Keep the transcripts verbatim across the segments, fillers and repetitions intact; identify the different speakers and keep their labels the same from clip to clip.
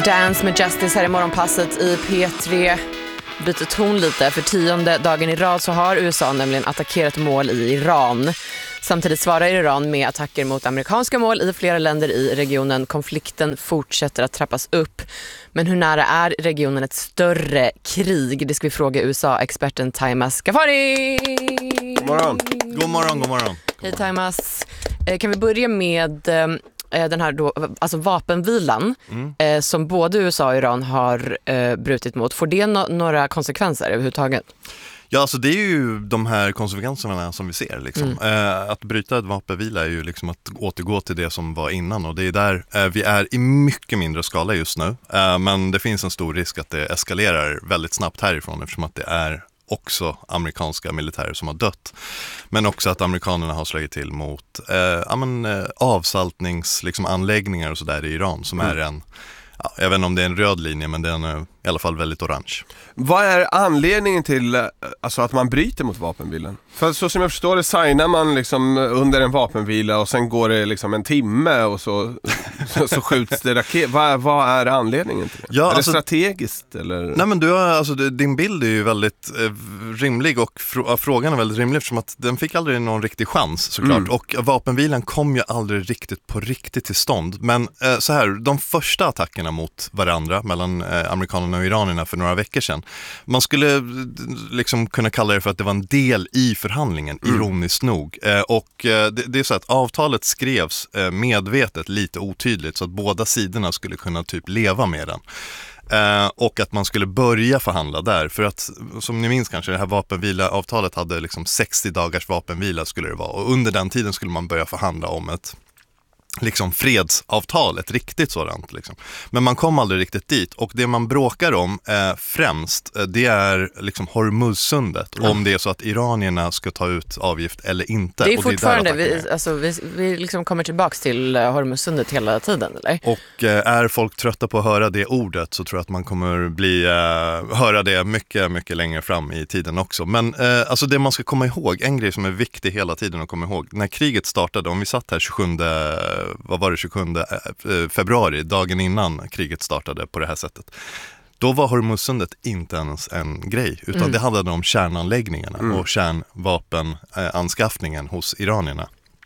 Speaker 1: Dance med Justice här i morgonpasset i P tre. Byter ton lite. För tionde dagen i rad så har U S A nämligen attackerat mål i Iran. Samtidigt svarar Iran med attacker mot amerikanska mål i flera länder i regionen. Konflikten fortsätter att trappas upp. Men hur nära är regionen ett större krig? Det ska vi fråga U S A-experten Taimas Ghaffari.
Speaker 2: God morgon.
Speaker 3: God morgon, god morgon.
Speaker 1: Hej Taimas. Kan vi börja med den här då, alltså vapenvilan mm. eh, som både U S A och Iran har eh, brutit mot. Får det no- några konsekvenser överhuvudtaget?
Speaker 3: Ja, alltså det är ju de här konsekvenserna som vi ser. Liksom. Mm. Eh, att bryta ett vapenvila är ju liksom att återgå till det som var innan. Och det är där eh, vi är i mycket mindre skala just nu. Eh, men det finns en stor risk att det eskalerar väldigt snabbt härifrån eftersom att det är också amerikanska militärer som har dött. Men också att amerikanerna har slagit till mot eh, ja, men, eh, avsaltningsanläggningar liksom, och sådär i Iran som mm. är en, ja, jag vet inte om det är en röd linje, men den är i alla fall väldigt orange.
Speaker 2: Vad är anledningen till alltså, att man bryter mot vapenvilan? För så som jag förstår det signar man liksom under en vapenvila och sen går det liksom en timme och så, så, så skjuts det raket. Vad, vad är anledningen till det?
Speaker 3: Ja,
Speaker 2: är
Speaker 3: alltså,
Speaker 2: det strategiskt? Eller?
Speaker 3: Nej, men du har, alltså, din bild är ju väldigt eh, rimlig och fr- frågan är väldigt rimlig eftersom att den fick aldrig någon riktig chans såklart. Mm. Och vapenvilan kom ju aldrig riktigt på riktigt till stånd. Men eh, så här, de första attackerna mot varandra mellan eh, amerikanerna och iranierna för några veckor sedan. Man skulle liksom kunna kalla det för att det var en del i förhandlingen, mm. ironiskt nog. Eh, och eh, det, det är så att avtalet skrevs eh, medvetet lite otydligt så att båda sidorna skulle kunna typ leva med den. Eh, och att man skulle börja förhandla där. För att, som ni minns kanske, det här vapenvila-avtalet hade liksom sextio dagars vapenvila skulle det vara. Och under den tiden skulle man börja förhandla om ett liksom fredsavtal, ett riktigt sådant liksom. Men man kom aldrig riktigt dit och det man bråkar om eh, främst eh, det är liksom Hormuzsundet mm. om det är så att iranierna ska ta ut avgift eller inte.
Speaker 1: Det är
Speaker 3: och
Speaker 1: fortfarande,
Speaker 3: det är
Speaker 1: vi, alltså, vi, vi liksom kommer tillbaks till Hormuzsundet hela tiden, eller?
Speaker 3: Och eh, är folk trötta på att höra det ordet så tror jag att man kommer bli eh, höra det mycket, mycket längre fram i tiden också. Men eh, alltså det man ska komma ihåg, en grej som är viktig hela tiden att komma ihåg, när kriget startade, om vi satt här tjugosjunde vad var det, tjugosjunde februari, dagen innan kriget startade på det här sättet. Då var Hormuzsundet inte ens en grej, utan mm. det handlade om kärnanläggningarna mm. och kärnvapenanskaffningen hos iranierna.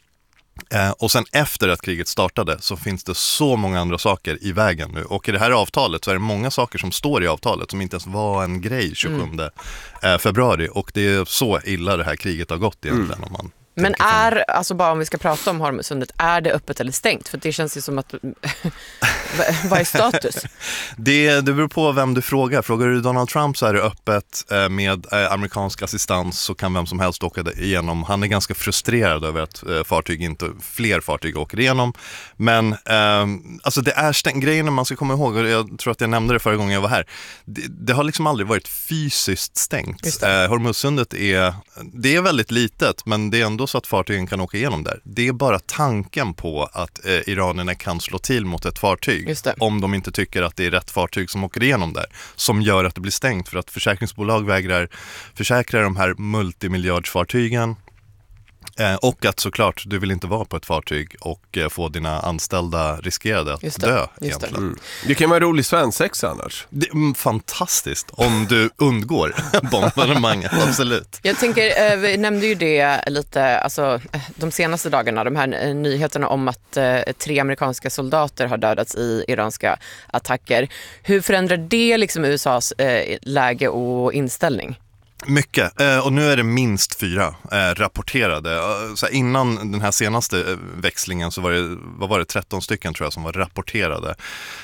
Speaker 3: Eh, och sen efter att kriget startade så finns det så många andra saker i vägen nu. Och i det här avtalet så är det många saker som står i avtalet som inte ens var en grej tjugosjunde mm. februari. Och det är så illa det här kriget har gått egentligen mm. om man...
Speaker 1: Men är, alltså bara om vi ska prata om Hormuzsundet, är det öppet eller stängt? För det känns ju som att, vad är status?
Speaker 3: det, det beror på vem du frågar. Frågar du Donald Trump så är det öppet med amerikansk assistans så kan vem som helst åka igenom. Han är ganska frustrerad över att fartyg inte, fler fartyg åker igenom. Men eh, alltså det är stängt. Grejen man ska komma ihåg, och jag tror att jag nämnde det förra gången jag var här, det, det har liksom aldrig varit fysiskt stängt. Eh, Hormuzsundet är, det är väldigt litet, men det är ändå så att fartygen kan åka igenom där. Det är bara tanken på att eh, iranierna kan slå till mot ett fartyg om de inte tycker att det är rätt fartyg som åker igenom där som gör att det blir stängt för att försäkringsbolag vägrar försäkra de här multimiljardsfartygen. Eh, och att såklart, du vill inte vara på ett fartyg och eh, få dina anställda riskerade att just det, dö just egentligen. Det.
Speaker 2: Mm. Det kan vara rolig svensexa annars.
Speaker 3: Det är mm, fantastiskt om du undgår bombardemanget, absolut.
Speaker 1: Jag tänker, eh, vi nämnde ju det lite, alltså de senaste dagarna, de här eh, nyheterna om att eh, tre amerikanska soldater har dödats i iranska attacker. Hur förändrar det liksom U S A:s eh, läge och inställning?
Speaker 3: Mycket, och nu är det minst fyra rapporterade. Så innan den här senaste växlingen så var det, vad var det, tretton stycken tror jag som var rapporterade.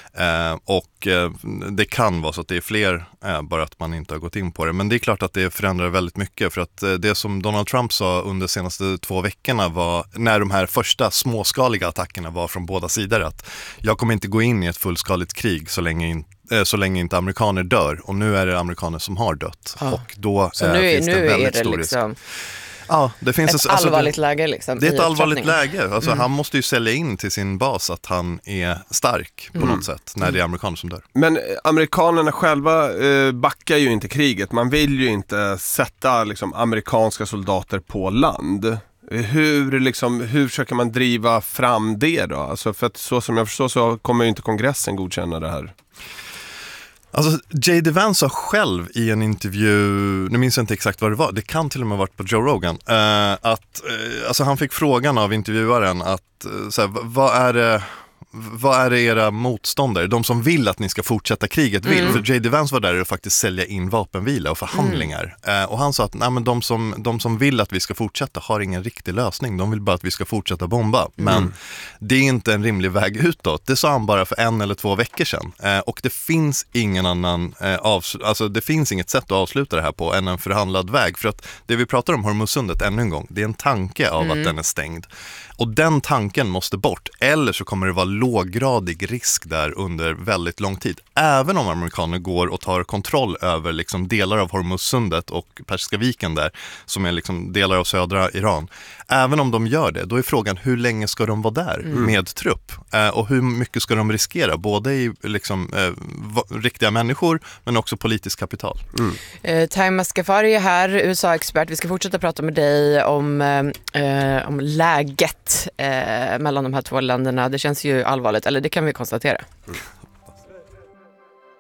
Speaker 3: Och det kan vara så att det är fler, bara att man inte har gått in på det. Men det är klart att det förändrar väldigt mycket för att det som Donald Trump sa under de senaste två veckorna var, när de här första småskaliga attackerna var från båda sidor, att jag kommer inte gå in i ett fullskaligt krig så länge inte så länge inte amerikaner dör. Och nu är det amerikaner som har dött. Ja. Och då
Speaker 1: så nu,
Speaker 3: finns
Speaker 1: nu
Speaker 3: det väldigt
Speaker 1: är det
Speaker 3: stor
Speaker 1: liksom
Speaker 3: risk. Ja, det finns
Speaker 1: ett
Speaker 3: alltså,
Speaker 1: allvarligt
Speaker 3: det,
Speaker 1: läge liksom,
Speaker 3: det är ett allvarligt läge. Alltså,
Speaker 1: mm.
Speaker 3: han måste ju sälja in till sin bas att han är stark på mm. något sätt när det är amerikaner som dör.
Speaker 2: Men amerikanerna själva eh, backar ju inte kriget. Man vill ju inte sätta liksom, amerikanska soldater på land. Hur, liksom, hur försöker man driva fram det då? Alltså för att så som jag förstår så kommer ju inte kongressen godkänna det här.
Speaker 3: Alltså J D Vance sa själv i en intervju, nu minns jag inte exakt vad det var, det kan till och med ha varit på Joe Rogan, eh, att eh, alltså han fick frågan av intervjuaren att eh, så här, vad är det Vad är det era motståndare, de som vill att ni ska fortsätta kriget vill? Mm. För J D Vance var där och faktiskt sälja in vapenvila och förhandlingar. Mm. Eh, och han sa att nej, men de, som, de som vill att vi ska fortsätta har ingen riktig lösning. De vill bara att vi ska fortsätta bomba. Mm. Men det är inte en rimlig väg utåt. Det sa han bara för en eller två veckor sedan. Eh, och det finns ingen annan eh, avsl- alltså det finns inget sätt att avsluta det här på än en förhandlad väg. För att det vi pratar om Hormuzsundet ännu en gång, det är en tanke av mm. att den är stängd. Och den tanken måste bort, eller så kommer det vara låggradig risk där under väldigt lång tid. Även om amerikaner går och tar kontroll över liksom delar av Hormuzsundet och Persiska viken där, som är liksom delar av södra Iran. Även om de gör det, då är frågan hur länge ska de vara där mm. med trupp? Eh, och hur mycket ska de riskera? Både i liksom, eh, va, riktiga människor, men också politiskt kapital.
Speaker 1: Mm. Eh, Taima Skafari är här, U S A-expert. Vi ska fortsätta prata med dig om, eh, om läget eh, mellan de här två länderna. Det känns ju allvarligt, eller det kan vi konstatera. Mm.